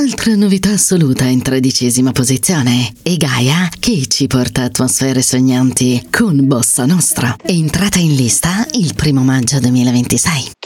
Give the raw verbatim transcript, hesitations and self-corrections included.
Altra novità assoluta in tredicesima posizione è Gaia, che ci porta atmosfere sognanti con Bossa Nostra, è entrata in lista il primo maggio duemilaventisei.